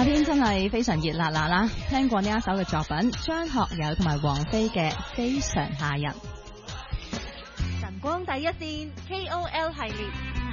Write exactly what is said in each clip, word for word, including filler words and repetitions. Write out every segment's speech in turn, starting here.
天真係非常熱辣辣啦！聽過呢一首嘅作品，張學友同埋王菲嘅《非常夏日》。 晨光第一線 K O L 系列。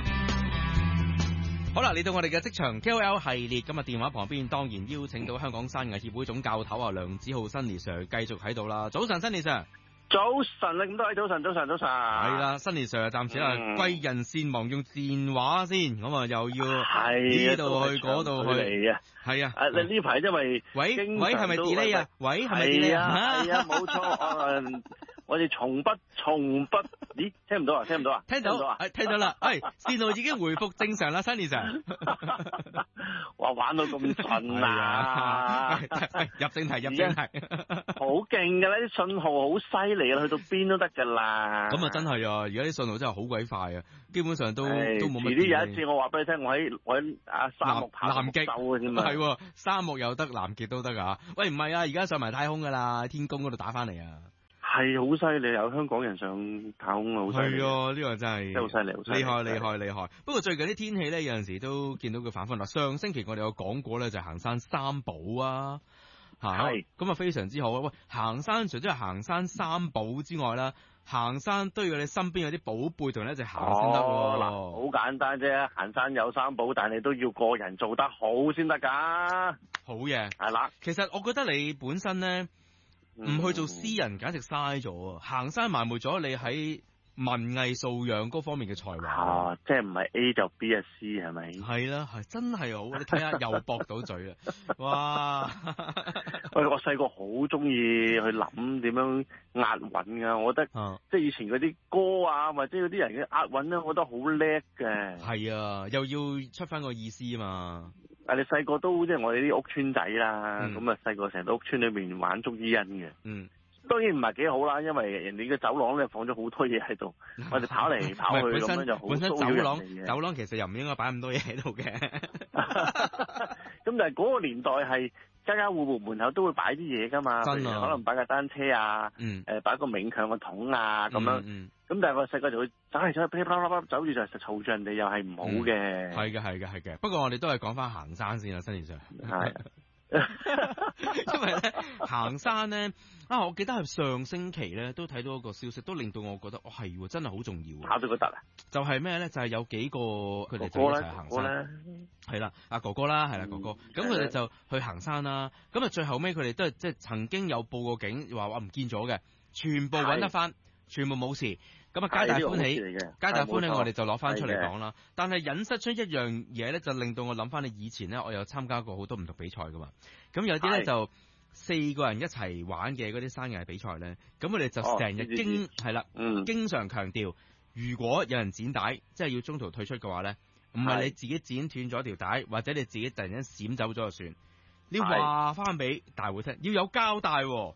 好啦，嚟到我哋嘅職場 K O L 系列，今日電話旁邊當然邀請到香港山藝協會總教頭啊梁梓浩 Sunny Sir 繼續喺度啦。早晨 Sunny Sir。 早晨啊，咁多位早晨，早晨，早晨。 係啦 ，Sunny Sir 暫時啊，貴、嗯、人善忘用電話先，咁啊又要呢度去嗰度去。係啊， 誒，你呢排因為喂喂係咪 delay 啊？喂係咪 delay 啊？ 係啊，冇錯。我哋從不從不，咦？聽唔到啊？聽唔到啊？ 聽到啊？係聽到啦。係線路已經回復正常啦 ，Sunny Sir。 哇，玩到咁盡啊！ 入正題，入正題。 好勁㗎啦！啲信號好犀利啦，去到邊都得㗎啦。 咁啊，真係啊！而家啲信號真係好鬼快啊，基本上都都冇乜。遲啲有一次，我話俾你聽，我喺我喺啊沙漠跑南極嘅啫嘛。 係，沙漠又得，南極都得啊！喂，唔係啊，而家上埋太空㗎啦，天宮嗰度打翻嚟啊！ 係好犀利，有香港人上太空啊，好犀利。係啊，呢、這個真係真係好犀利，好犀利， 厲害厲害厲害。不過最近啲天氣咧，有陣時都見到佢反覆啦。上星期我哋有講過咧，就係、行山三寶啊，係咁啊，非常之好啊。喂，行山除咗係行山三寶之外啦，行山都要你身邊有啲寶貝同你一齊行先得。 嗱，好簡單啫，行山有三寶，但係你都要個人做得好先得噶。 好嘢， 係啦。 其實我覺得你本身咧。唔去做詩人，簡直嘥咗啊！行山埋沒咗你喺文藝素養嗰方面嘅才華啊！即係唔係 A 就 B 啊 C 係咪？ 係啦，係真係好，你睇下又駁到嘴啦！哇！ 喂，我細個好中意去諗點樣押韻噶，我覺得、啊、即係以前嗰啲歌啊，或者嗰啲人嘅押韻咧，我覺得好叻嘅。 係啊，又要出翻個意思啊嘛！ 啊！你細個都即係我哋啲屋村仔啦，咁啊細個成個屋村裏面玩捉伊人嘅。嗯，當然唔係幾好啦，因為人哋嘅走廊咧放咗好多嘢喺度，我哋跑嚟跑去咁樣就好騷擾人哋嘅。本身走廊走廊其實又唔應該擺咁多嘢喺度嘅。 咁但係嗰個年代係家家戶戶門口都會擺啲嘢噶嘛， 真啊， 可能擺架單車啊， 嗯， 誒擺個勉強嘅桶啊咁樣。 嗯。 咁但係我細個就會走嚟走去噼啪啪啪走住就實嘈住人哋，又係唔好嘅。 係嘅係嘅係嘅。不過我哋都係講翻行山先啦，Sunny Sir。係。因為咧行山咧啊，我記得係上星期咧都睇到一個消息，都令到我覺得哦係真係好重要。 跑到覺得啊？ 就係咩咧？就係、是、有幾個佢哋就一齊行山。係啦，阿哥哥啦，係啦哥哥。咁佢哋就去行山啦。咁啊最後尾佢哋都係即係曾經有報過警，話話唔見咗嘅，全部揾得翻。全部冇事，咁啊，皆大歡喜，皆大歡喜，我哋就攞翻出嚟講啦。但係引申出一樣嘢咧，就令到我諗翻你以前咧，我有參加過好多唔同比賽噶嘛。咁有啲咧就四個人一齊玩嘅嗰啲山藝比賽咧，咁我哋就成日經係啦，嗯，經常強調，如果有人剪帶，即係要中途退出嘅話咧，唔係你自己剪斷咗條帶，或者你自己突然間閃走咗就算，你話翻俾大會聽，要有交代。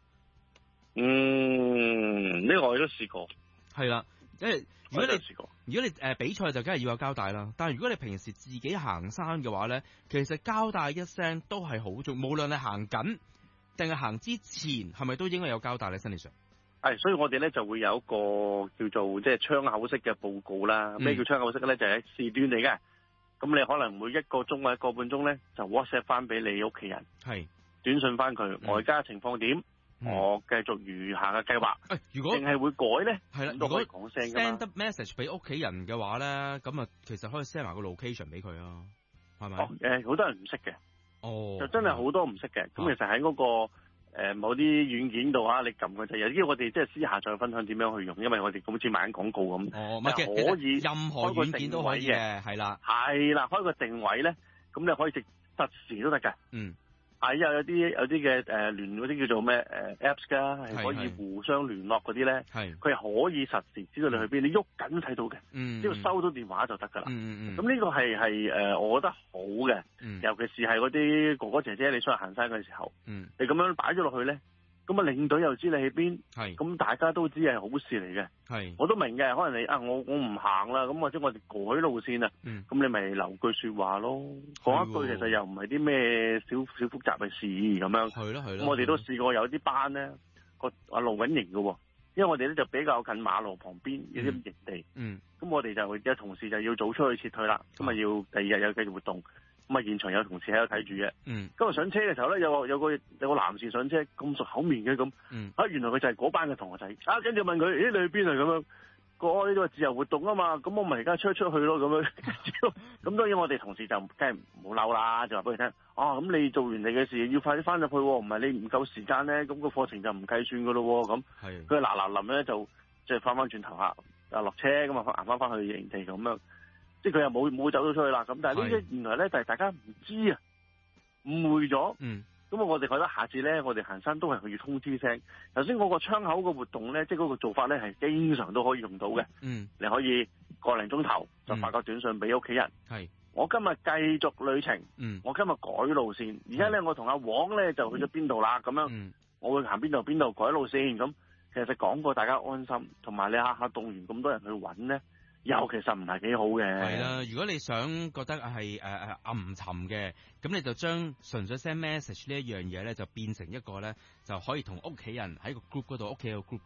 嗯，呢、這個我都試過， 係啦，即係如果你如果你誒、呃、比賽就梗係要有交代啦，但係如果你平時自己行山嘅話咧，其實交代一聲都係好重要，無論你行緊定係行之前，係咪都應該有交代咧？Sunny Sir， 係，所以我哋咧就會有一個叫做即係窗口式嘅報告啦。咩、嗯、叫窗口式嘅咧？就係、是、時段嚟嘅，咁你可能每一個鐘或者一個半鐘咧，就 WhatsApp 翻俾你屋企人，係短信翻佢、嗯、外家情況點。嗯、我繼續餘下嘅計劃。誒、欸，如果淨係會改咧，係啦，如果講聲 send 得 message 俾屋企人嘅話咧，咁啊，其實可以 send 埋個 location 俾佢啊，係咪？哦，誒、呃，好多人唔識嘅，哦，就真係好多唔識嘅。咁、哦、其實喺嗰、那個誒、呃、某啲軟件度啊，你撳佢就有，因為我哋即係私下再分享點樣去用，因為我哋好似賣緊廣告咁。哦，唔係可以，任何軟件都可以嘅，係啦，係啦，開個定位咧，咁你可以直實時都得㗎。嗯。係有有啲有啲嘅誒聯嗰啲叫做咩誒、呃、Apps 噶，係可以互相聯絡嗰啲咧。係佢係可以實時知道你去邊，你喐緊都睇到嘅。嗯，只要收到電話就得噶啦。嗯嗯咁呢個係係誒，我覺得好嘅。嗯。尤其是係嗰啲哥哥姐姐，你出去行山嘅時候，嗯，你咁樣擺咗落去咧，咁啊領隊又知你喺邊。係。咁大家都知係好事嚟嘅。係。我都明嘅，可能你啊，我我唔行啦，咁或者我哋改路線啊。嗯。咁你咪留句說話咯，講一句其實又唔係啲咩小小複雜嘅事咁樣。係咯係咯。咁我哋都試過有啲班咧，個啊露營營嘅，因為我哋咧就比較近馬路旁邊有啲營地。嗯。咁我哋就有同事就要早出去撤退啦，咁啊要第二日有繼續活動。 咁啊現場有同事喺度睇住嘅。 嗯。 今日上車嘅時候咧，有個有個有個男士上車咁熟口面嘅咁。 嗯。 啊，原來佢就係嗰班嘅同學仔。啊，跟住問佢，咦，你去邊啊？咁樣。個呢個自由活動啊嘛，咁我咪而家出出去咯，咁樣。咁當然我哋同事就梗係唔好嬲啦，就話俾佢聽，哦，咁你做完你嘅事要快啲翻入去，唔係你唔夠時間咧，咁個課程就唔計算噶咯，咁。係。佢嗱嗱臨咧就即係翻翻轉頭啊，啊落車咁啊行翻翻去營地咁樣，即係佢又冇冇走咗出去啦。咁但係呢啲原來咧就係大家唔知啊，誤會咗。 嗯。 咁啊，我哋覺得下次咧，我哋行山都係要通知聲。頭先嗰個窗口嘅活動咧，即係嗰個做法咧，係經常都可以用到嘅。 嗯， 你可以個零鐘頭就發個短信俾屋企人。係、嗯，我今日繼續旅程。嗯，我今日改路線。而家咧，我同阿黃咧就去咗邊度啦。咁樣，嗯、我會行邊度邊度改路線。咁其實講過大家安心，同埋你下下動員咁多人去揾咧。又其實唔係幾好嘅。 係啦，如果你想覺得係誒誒暗沉嘅，咁你就將純粹 send message 呢一樣嘢咧，就變成一個咧，就可以同屋企人喺個 group 嗰度，屋企個 group。